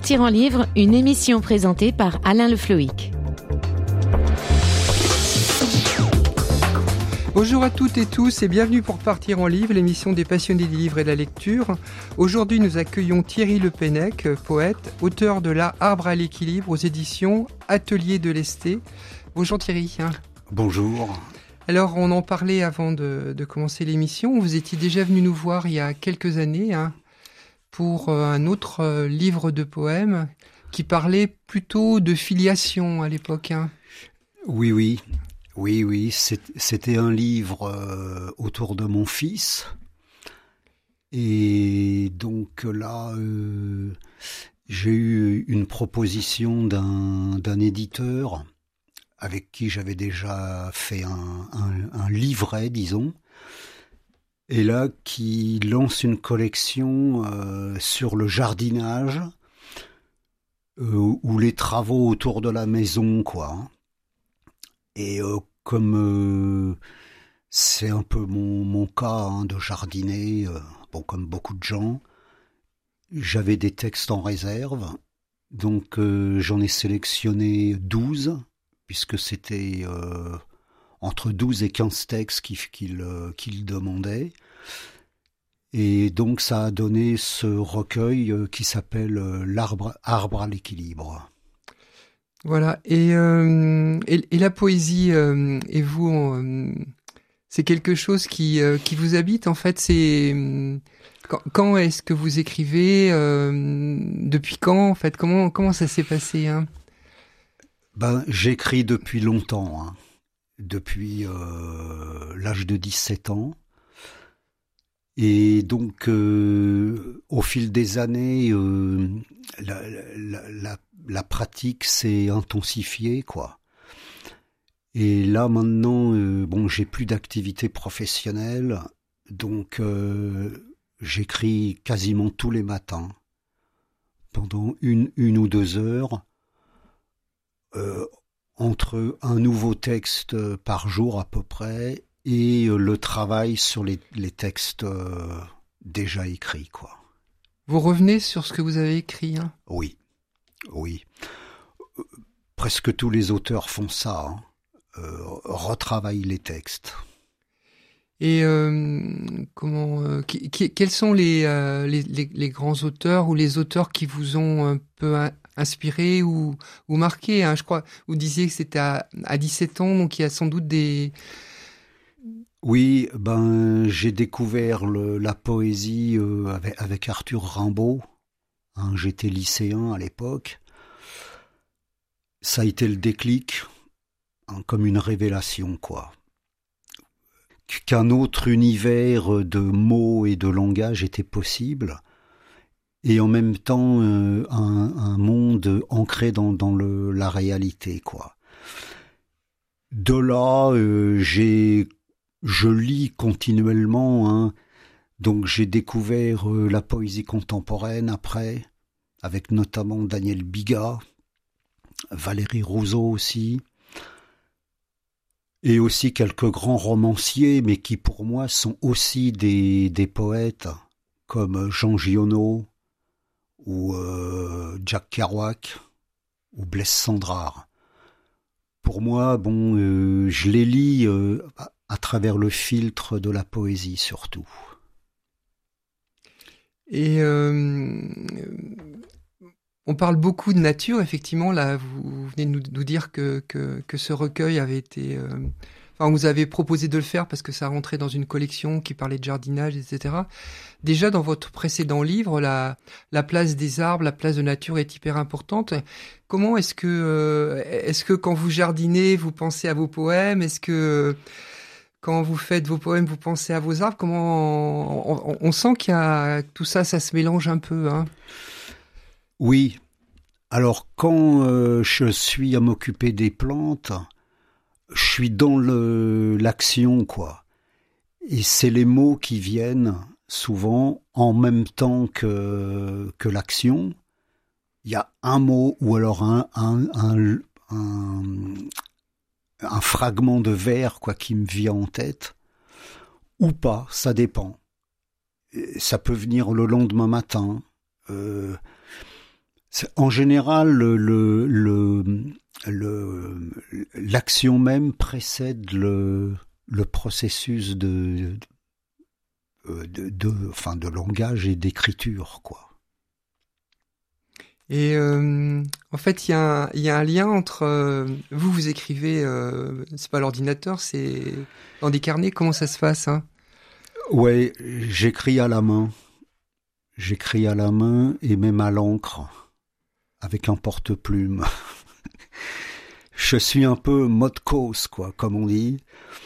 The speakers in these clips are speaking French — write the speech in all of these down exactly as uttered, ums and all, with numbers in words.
Partir en livre, une émission présentée par Alain Le Floïc. Bonjour à toutes et tous et bienvenue pour Partir en livre, l'émission des passionnés des livres et de la lecture. Aujourd'hui, nous accueillons Thierry Le Pennec, poète, auteur de La Arbre à l'équilibre aux éditions Atelier de l'Esté. Bonjour Thierry. Bonjour. Alors, on en parlait avant de, de commencer l'émission. Vous étiez déjà venu nous voir il y a quelques années hein, pour un autre euh, livre de poèmes qui parlait plutôt de filiation à l'époque. Hein. Oui, oui. Oui, oui. C'est, c'était un livre euh, autour de mon fils. Et donc là, euh, j'ai eu une proposition d'un, d'un éditeur avec qui j'avais déjà fait un, un, un livret, disons, et là, qui lance une collection euh, sur le jardinage euh, ou les travaux autour de la maison, quoi. Et euh, comme euh, c'est un peu mon, mon cas hein, de jardiner, euh, bon, comme beaucoup de gens, j'avais des textes en réserve, donc euh, j'en ai sélectionné douze, puisque c'était euh, entre douze et quinze textes qu'il, qu'il, euh, qu'il demandait. Et donc ça a donné ce recueil euh, qui s'appelle euh, L'arbre arbre à l'équilibre. Voilà, et, euh, et, et la poésie, euh, et vous, euh, c'est quelque chose qui, euh, qui vous habite en fait, c'est... Euh, quand, quand est-ce que vous écrivez euh, Depuis quand en fait Comment, comment ça s'est passé hein Ben, j'écris depuis longtemps, hein. Depuis euh, l'âge de dix-sept ans. Et donc, euh, au fil des années, euh, la, la, la, la pratique s'est intensifiée, quoi. Et là, maintenant, euh, bon, j'ai plus d'activité professionnelle, donc euh, j'écris quasiment tous les matins, pendant une, une ou deux heures. Euh, entre un nouveau texte par jour à peu près et le travail sur les, les textes euh, déjà écrits, quoi. Vous revenez sur ce que vous avez écrit hein Oui, oui. Euh, presque tous les auteurs font ça, hein. euh, retravaillent les textes. Et euh, comment, euh, qui, qui, quels sont les, euh, les, les, les grands auteurs ou les auteurs qui vous ont un peu inspiré ou, ou marqué hein, je crois, vous disiez que c'était à, à dix-sept ans, donc il y a sans doute des... Oui, ben j'ai découvert le, la poésie euh, avec, avec Arthur Rimbaud. Hein, j'étais lycéen à l'époque. Ça a été le déclic, hein, comme une révélation, quoi. Qu'un autre univers de mots et de langage était possible, et en même temps euh, un, un monde ancré dans, dans le, la réalité, quoi. De là, euh, j'ai, je lis continuellement, hein, donc j'ai découvert euh, la poésie contemporaine après, avec notamment Daniel Bigat, Valérie Rousseau aussi, et aussi quelques grands romanciers, mais qui pour moi sont aussi des, des poètes, comme Jean Giono, ou euh, Jack Kerouac, ou Blaise Cendrars. Pour moi, bon, euh, je les lis euh, à, à travers le filtre de la poésie surtout. Et euh, on parle beaucoup de nature, effectivement. Là, vous, vous venez de nous, nous dire que, que, que ce recueil avait été... Euh, enfin, vous avez proposé de le faire parce que ça rentrait dans une collection qui parlait de jardinage, et cetera. Déjà, dans votre précédent livre, la, la place des arbres, la place de nature est hyper importante. Comment est-ce que, euh, est-ce que quand vous jardinez, vous pensez à vos poèmes ? Est-ce que quand vous faites vos poèmes, vous pensez à vos arbres ? Comment on, on, on sent qu'il y a tout ça, ça se mélange un peu, hein ? Oui. Alors, quand euh, je suis à m'occuper des plantes, je suis dans le, l'action, quoi. Et c'est les mots qui viennent souvent en même temps que, que l'action. Il y a un mot ou alors un, un, un, un, un fragment de vers, quoi, qui me vient en tête. Ou pas, ça dépend. Ça peut venir le lendemain matin. Euh, En général, le, le, le, le, l'action même précède le, le processus de, de, de, enfin, de langage et d'écriture, quoi. Et euh, en fait, il y, y a un lien entre euh, vous, vous écrivez, euh, c'est pas l'ordinateur, c'est dans des carnets. Comment ça se passe, hein? Ouais, j'écris à la main, j'écris à la main et même à l'encre, avec un porte-plume. Je suis un peu mode cause, quoi, comme on dit.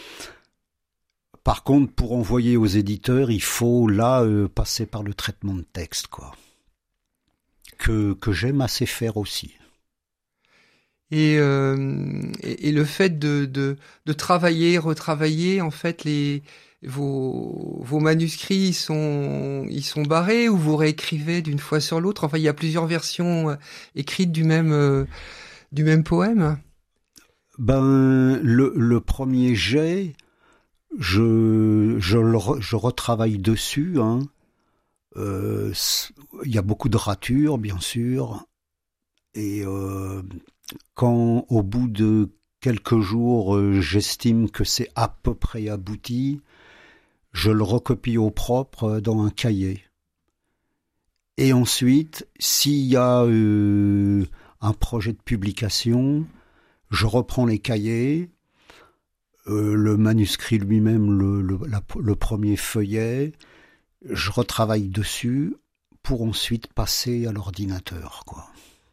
Par contre, pour envoyer aux éditeurs, il faut là euh, passer par le traitement de texte, quoi. Que, que j'aime assez faire aussi. Et, euh, et, et le fait de, de, de travailler, retravailler, en fait, les, vos, vos manuscrits, ils sont, ils sont barrés ou vous réécrivez d'une fois sur l'autre? Enfin, il y a plusieurs versions écrites du même, euh, du même poème. Ben, le, le premier jet, je, je, le, je retravaille dessus, hein. Euh, il y a beaucoup de ratures, bien sûr, et euh, quand au bout de quelques jours, euh, j'estime que c'est à peu près abouti, je le recopie au propre dans un cahier. Et ensuite, s'il y a euh, un projet de publication, je reprends les cahiers, euh, le manuscrit lui-même, le, le, la, le premier feuillet, je retravaille dessus pour ensuite passer à l'ordinateur, quoi.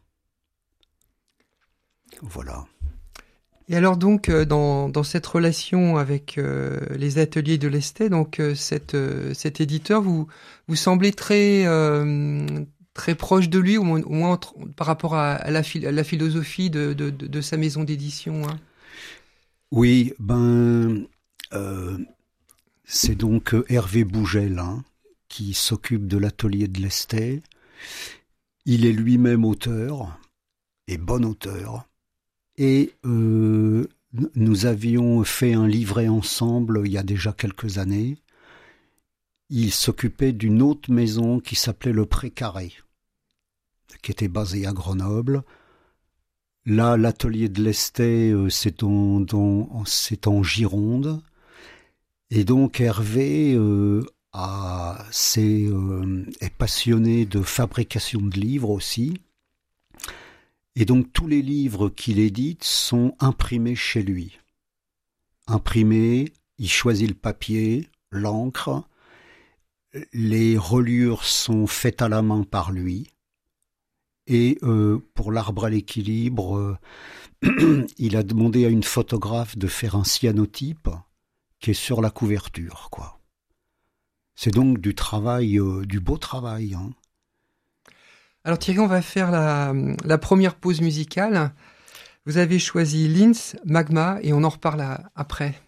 Voilà. Et alors donc dans dans cette relation avec euh, les ateliers de Lestet, donc euh, cette euh, cet éditeur, vous vous semblez très euh, très proche de lui, au moins, au moins entre, par rapport à, à, la, à la philosophie de de, de, de sa maison d'édition, hein. Oui, ben euh, c'est donc Hervé Bougel, hein, qui s'occupe de l'atelier de Lestet. Il est lui-même auteur, et bon auteur. Et euh, nous avions fait un livret ensemble il y a déjà quelques années. Il s'occupait d'une autre maison qui s'appelait le Précaré, qui était basée à Grenoble. Là, l'atelier de Lestet, euh, c'est, en, dans, c'est en Gironde. Et donc Hervé euh, a, c'est, euh, est passionné de fabrication de livres aussi. Et donc tous les livres qu'il édite sont imprimés chez lui. Imprimés, il choisit le papier, l'encre, les reliures sont faites à la main par lui. Et euh, pour l'arbre à l'équilibre, euh, il a demandé à une photographe de faire un cyanotype qui est sur la couverture, quoi. C'est donc du travail, euh, du beau travail, hein. Alors Thierry, on va faire la, la première pause musicale. Vous avez choisi Linz, Magma, et on en reparle après.